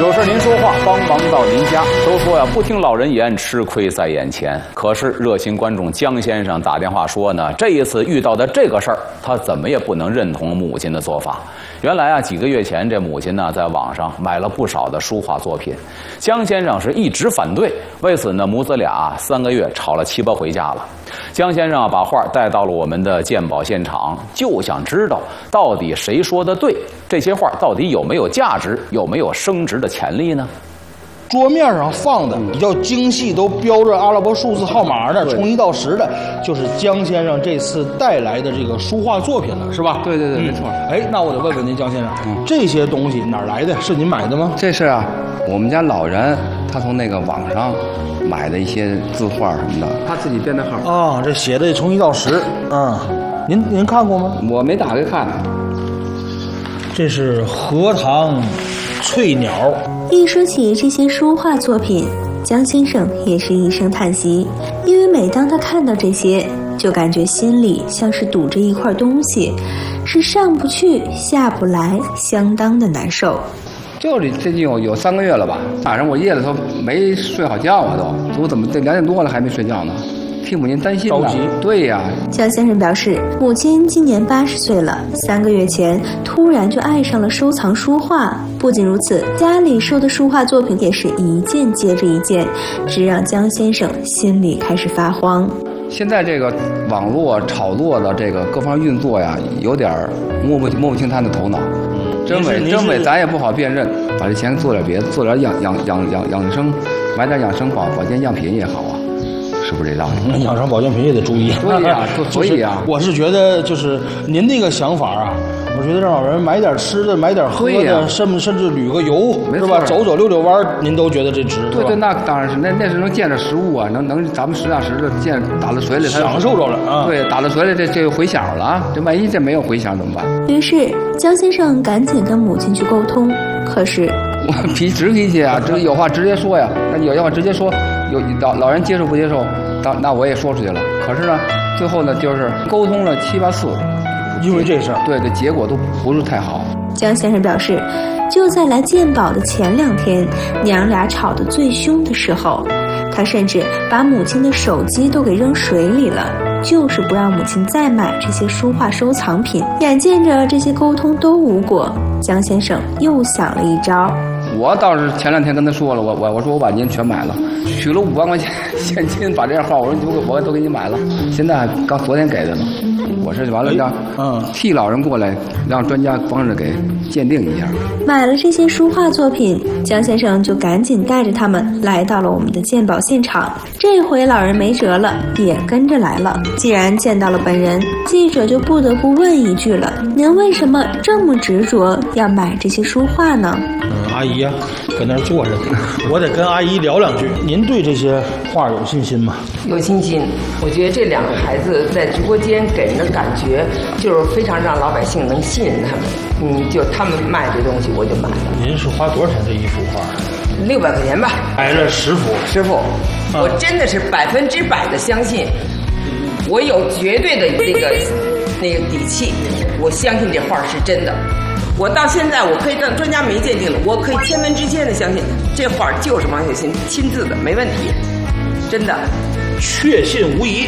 有事您说话，帮忙到您家。都说呀，不听老人言，吃亏在眼前。可是热心观众江先生打电话说呢，这一次遇到的这个事儿，他怎么也不能认同母亲的做法。原来啊，几个月前这母亲呢，在网上买了不少的书画作品，江先生是一直反对。为此呢，母子俩3个月吵了7、8回架了。江先生把画带到了我们的鉴宝现场，就想知道到底谁说的对，这些画到底有没有价值，有没有升值的潜力呢？ 桌面上放的比较精细，都标着阿拉伯数字号码的，从1到10的，就是江先生这次带来的这个书画作品了，是吧？ 对，没错。 哎，那我得问问您，江先生，这些东西哪儿来的？是您买的吗？ 这是啊，我们家老人他从那个网上买的一些字画什么的，他自己编的号。 啊，这写的从1到10，您看过吗？ 我没打开看。 这是荷塘翠鸟。 一说起这些书画作品，江先生也是一声叹息，因为每当他看到这些，就感觉心里像是堵着一块东西，是上不去下不来，相当的难受。 就是最近有3个月了吧，晚上我夜里头没睡好觉啊，都怎么这2点多了还没睡觉呢？替母亲担心着急。 对呀， 江先生表示，母亲今年80岁了，3个月前突然就爱上了收藏书画。不仅如此，家里收的书画作品也是一件接着一件，只让江先生心里开始发慌。 现在这个网络炒作的这个各方运作呀，有点摸不清他的头脑。真伪咱也不好辨认，把这钱做点别的，做点养生，买点养生保健样品也好啊。是不是这道理？ 养生保健品也得注意。 对呀，所以啊， 我是觉得就是您那个想法啊，我觉得让老人买点吃的，买点喝的，甚至旅个游，是吧？走走溜溜弯，您都觉得这值。 对，那当然是，那是能见着实物啊，能咱们实打实的见打到水里， 享受着了啊。 对，打到水里这有回响了啊，这万一这没有回响怎么办？ 于是江先生赶紧跟母亲去沟通，可是我直脾气啊，有话直接说呀，那有话直接说。有老人接受不接受，那我也说出去了。可是呢，最后呢，就是沟通了7、8次， 因为这事儿， 对，这结果都不是太好。 江先生表示，就在来鉴宝的前2天，娘俩吵得最凶的时候，他甚至把母亲的手机都给扔水里了，就是不让母亲再买这些书画收藏品。眼见着这些沟通都无果，江先生又想了一招。 我倒是前2天跟他说了，我说我把您全买了，取了5万块钱现金，把这样画我说我都给你买了，现在刚昨天给的呢。我是完了让替老人过来，让专家帮着给鉴定一下。 买了这些书画作品，江先生就赶紧带着他们来到了我们的鉴宝现场。这回老人没辙了，也跟着来了。既然见到了本人，记者就不得不问一句了：您为什么这么执着要买这些书画呢？ 阿姨呀，搁那儿坐着，我得跟阿姨聊2句。您对这些画有信心吗？ 有信心。我觉得这2个孩子在直播间给人的感觉就是非常让老百姓能信任他们。就他们卖这东西，我就买了。 您是花多少钱这一幅画 ？600块钱吧。 买了10幅。 10幅，我真的是100%的相信，我有绝对的那个底气，我相信这画是真的。我到现在我可以让专家没鉴定了，我可以千分之千的相信这画就是王雪琴亲自的，没问题，真的。 确信无疑，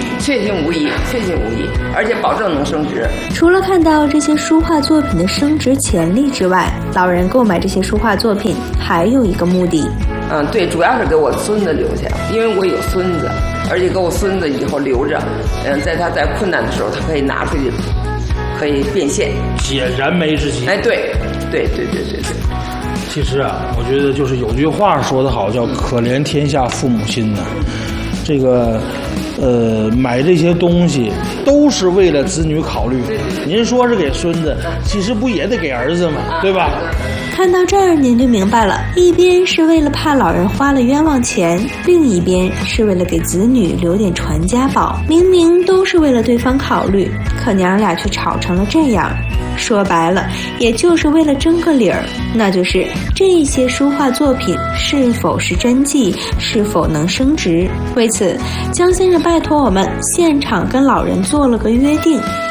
而且保证能升值。 除了看到这些书画作品的升值潜力之外，老人购买这些书画作品还有一个目的。 对，主要是给我孙子留下，因为我有孙子，而且给我孙子以后留着，在他在困难的时候，他可以拿出去，可以变现， 解燃眉之急。 哎，对。 其实啊，我觉得就是有句话说得好，叫可怜天下父母心呐。这个买这些东西都是为了子女考虑。您说是给孙子，其实不也得给儿子吗？对吧？ 看到这儿您就明白了，一边是为了怕老人花了冤枉钱，另一边是为了给子女留点传家宝。明明都是为了对方考虑，可娘俩却吵成了这样。说白了，也就是为了争个理儿，那就是这些书画作品是否是真迹，是否能升值。为此，江先生拜托我们现场跟老人做了个约定。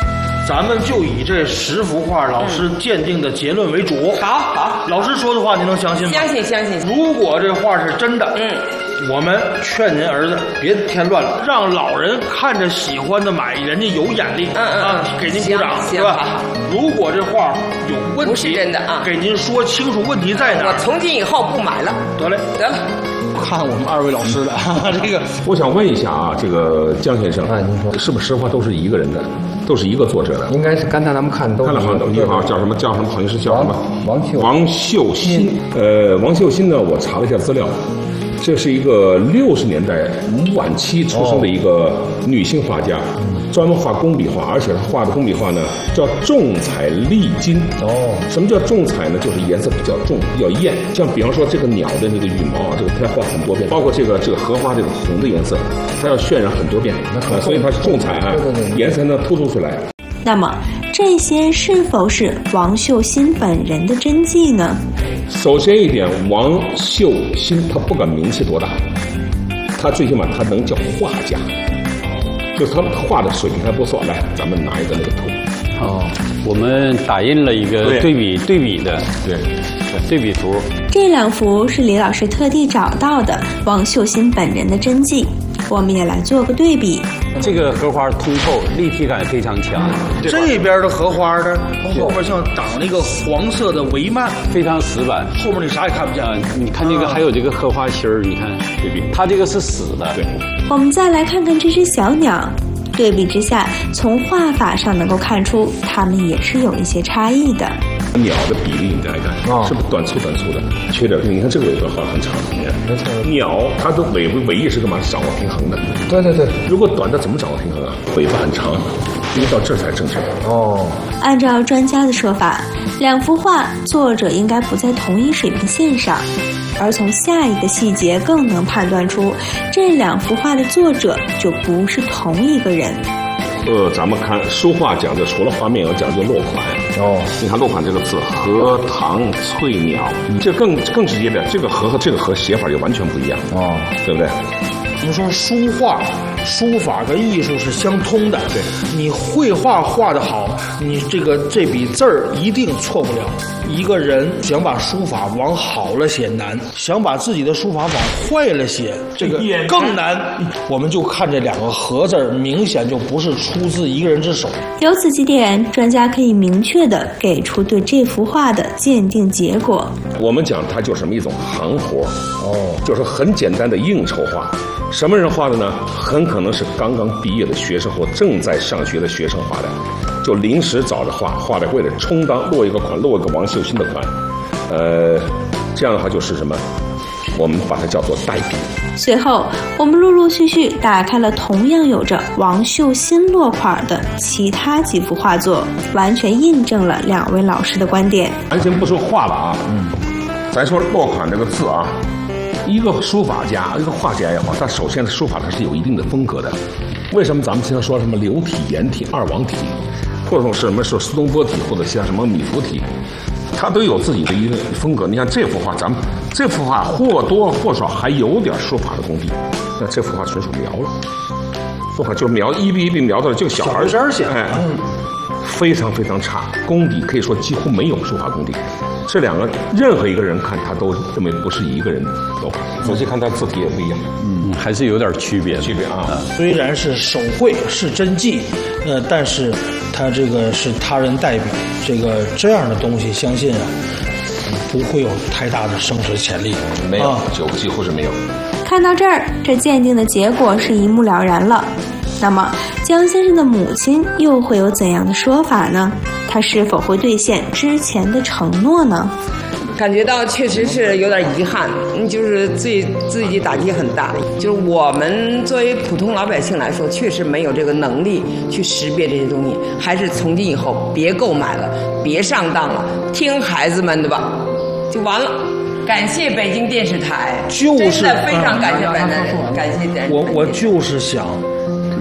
咱们就以这10幅画老师鉴定的结论为主。 好， 老师说的话，您能相信吗？ 相信。 如果这画是真的，我们劝您儿子别添乱了，让老人看着喜欢的买，人家有眼力，给您鼓掌，是吧？如果这画有问题， 不是真的啊， 给您说清楚问题在哪儿。 我从今以后不买了。得了。 看我们2位老师的这个， 我想问一下啊，这个江先生， 您说是不是10画都是一个人的，都是一个作者的？ 应该是，刚才咱们看都看了好像都一好叫什么？好像是叫什么？ 王秀新。 王秀新呢，我查了一下资料。这是一个60年代晚期出生的一个女性画家，专门画工笔画，而且她画的工笔画呢叫重彩丽金。什么叫重彩呢？就是颜色比较重，比较艳。像比方说这个鸟的那个羽毛啊，这个她要画很多遍，包括这个荷花这个红的颜色，她要渲染很多遍，所以它是重彩啊，颜色呢突出出来。 那么这些是否是王秀新本人的真迹呢？ 首先一点，王秀新他不管名气多大，他最起码他能叫画家，就是他画的水平还不错。来，咱们拿一个那个图。 我们打印了一个对比的对比图。 这2幅是李老师特地找到的王秀新本人的真迹，我们也来做个对比。 这个荷花通透，立体感非常强。 这边的荷花呢，后边像长了一个黄色的帷幔， 非常死板， 后面你啥也看不见。 你看这个还有这个荷花心儿，你看对比，它这个是死的。对。 我们再来看看这只小鸟，对比之下，从画法上能够看出，它们也是有一些差异的。 鸟的比例你再来看，是不是短粗的，缺点？你看这个尾巴画很长，鸟它的尾翼是干嘛？掌握平衡的。 对。 如果短的怎么掌握平衡啊？尾巴很长，因为到这才正确。 按照专家的说法，2幅画作者应该不在同一水平线上，而从下一个细节更能判断出这2幅画的作者就不是同一个人。 咱们看书画讲究，除了画面，有讲究落款。你看落款这个字，荷塘翠鸟，这更直接的，这个荷和这个荷写法就完全不一样。对不对？ 我们说书法跟艺术是相通的。对，你绘画画得好，你这笔字儿一定错不了。一个人想把书法往好了写难，想把自己的书法往坏了写，这个更难。我们就看这2个荷字，明显就不是出自一个人之手。 由此几点，专家可以明确地给出对这幅画的鉴定结果。 我们讲它就是什么一种行活，就是很简单的应酬画。什么人画的呢？很可能是刚刚毕业的学生或正在上学的学生画的，就临时找着画的，为了充当落一个王秀新的款。这样的话就是什么？我们把它叫做代笔。 随后，我们陆陆续续打开了同样有着王秀新落款的其他几幅画作，完全印证了2位老师的观点。 咱先不说画了啊，咱说落款这个字啊。一个书法家，一个画家也好，他首先的书法它是有一定的风格的。为什么咱们经常说什么流体、颜体、2王体，或者说是什么说苏东坡体，或者像什么米芾体，它都有自己的一个风格。你看这幅画，咱们这幅画或多或少还有点书法的功底，那这幅画纯属描了，书法就是描，一笔一笔描的这个小孩写， 非常非常差，功底可以说几乎没有书法功底。这2个任何一个人看他都认为不是一个人的画，仔细看他字体也不一样， 还是有点区别啊。 虽然是手绘是真迹，但是他这个是他人代笔，这样的东西，相信不会有太大的升值潜力， 没有，几乎是没有。 看到这儿，这鉴定的结果是一目了然了。那么，江先生的母亲又会有怎样的说法呢？他是否会兑现之前的承诺呢？ 感觉到确实是有点遗憾，就是自己打击很大。就是我们作为普通老百姓来说，确实没有这个能力去识别这些东西，还是从今以后别购买了，别上当了，听孩子们的吧，就完了。感谢北京电视台， 就是真的非常感谢感谢。 我就是想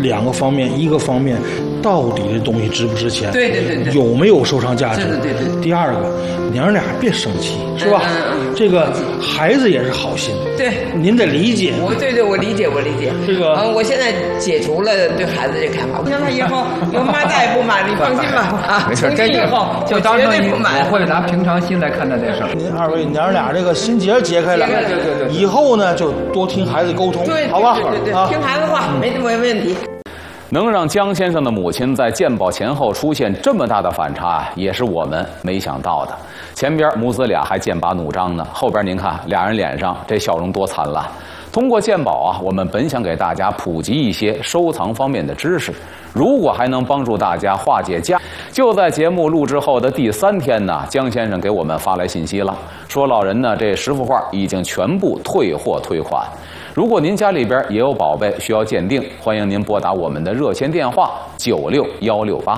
2个方面，一个方面到底这东西值不值钱？ 对， 有没有收藏价值？ 对。 第二个，娘俩别生气，是吧？这个孩子也是好心， 对， 您得理解。 对，我理解。这个，我现在解除了对孩子这看法，让他以后有妈再也不买，你放心吧。 没事， 这以后就当成绝对不买， 我会拿平常心来看待这事儿。 您2位娘俩这个心结解开了， 对， 以后呢就多听孩子沟通， 对， 好吧？ 对，听孩子话，没问题。 能让江先生的母亲在鉴宝前后出现这么大的反差，也是我们没想到的。前边母子俩还剑拔弩张呢，后边您看俩人脸上这笑容多灿烂。通过鉴宝啊，我们本想给大家普及一些收藏方面的知识，如果还能帮助大家化解就在节目录制后的第3天呢，江先生给我们发来信息了，说老人呢这10幅画已经全部退货退款。如果您家里边也有宝贝需要鉴定，欢迎您拨打我们的热线电话96168。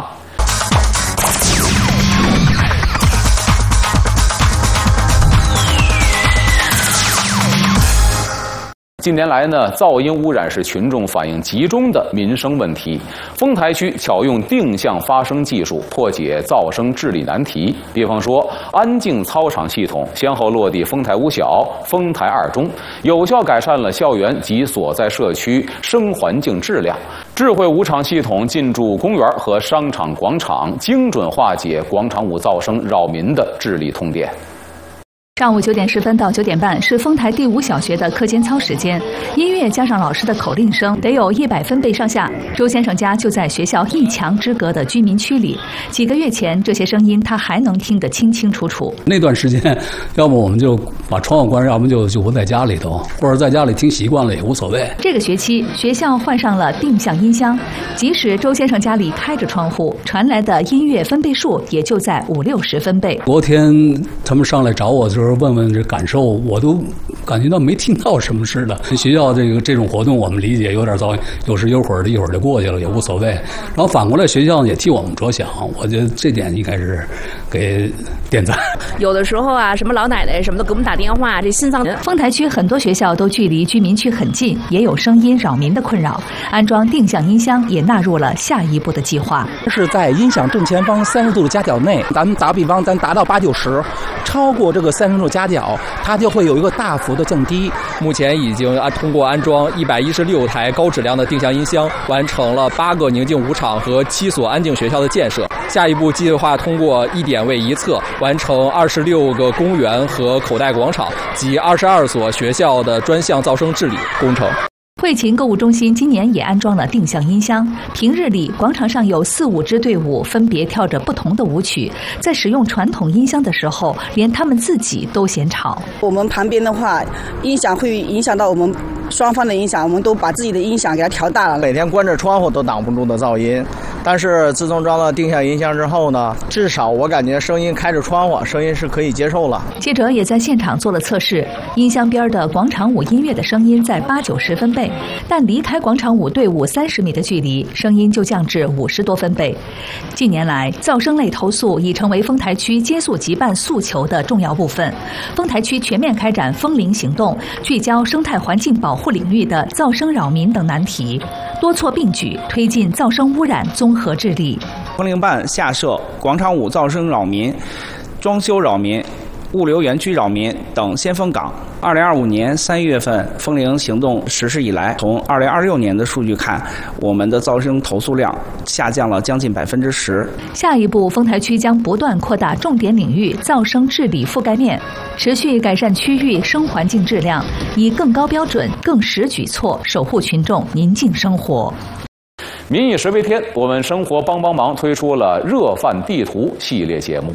近年来呢，噪音污染是群众反映集中的民生问题。丰台区巧用定向发声技术破解噪声治理难题。比方说，安静操场系统先后落地丰台5小、丰台2中，有效改善了校园及所在社区声环境质量。智慧舞场系统进驻公园和商场广场，精准化解广场舞噪声扰民的治理痛点。 上午9点10分到9点半是丰台第5小学的课间操时间，音乐加上老师的口令声，得有100分贝上下。周先生家就在学校1墙之隔的居民区里，几个月前这些声音他还能听得清清楚楚。 那段时间，要么我们就把窗户关上，要么就不在家里头，或者在家里听习惯了也无所谓。 这个学期学校换上了定向音箱，即使周先生家里开着窗户，传来的音乐分贝数也就在50-60分贝。 昨天他们上来找我的时候问问这感受，我都感觉到没听到什么似的。学校这种活动我们理解有点噪音，有时有会儿的，一会儿就过去了，也无所谓。然后反过来学校也替我们着想，我觉得这点应该是给点赞。 有的时候啊，什么老奶奶什么的给我们打电话，这心脏。 丰台区很多学校都距离居民区很近，也有声音扰民的困扰，安装定向音箱也纳入了下一步的计划。 是在音响正前方30度的夹角内，咱们打比方，咱达到80-90，超过这个30度夹角，它就会有一个大幅的降低。 目前已经通过安装116台高质量的定向音箱，完成了8个宁静舞场和7所安静学校的建设。下一步计划通过1点位一测，完成26个公园和口袋广场及22所学校的专项噪声治理工程。 汇勤购物中心今年也安装了定向音箱，平日里广场上有4-5支队伍分别跳着不同的舞曲，在使用传统音箱的时候，连他们自己都嫌吵。 我们旁边的话，音响会影响到我们双方的音响，我们都把自己的音响给它调大了。 每天关着窗户都挡不住的噪音，但是自从装了定向音箱之后呢，至少我感觉声音开着窗户，声音是可以接受了。 记者也在现场做了测试，音箱边的广场舞音乐的声音在80-90分贝，但离开广场舞队伍30米的距离，声音就降至50多分贝。近年来，噪声类投诉已成为丰台区接诉急办诉求的重要部分。丰台区全面开展风铃行动，聚焦生态环境保护领域的噪声扰民等难题，多措并举，推进噪声污染综合治理。 风铃办下设广场舞噪声扰民、装修扰民、物流园区扰民等先锋岗。2025年3月份风铃行动实施以来，从2026年的数据看，我们的噪声投诉量下降了将近10%。 下一步，丰台区将不断扩大重点领域噪声治理覆盖面，持续改善区域声环境质量，以更高标准、更实举措守护群众宁静生活。 民以食为天，我们生活帮帮忙推出了热饭地图系列节目。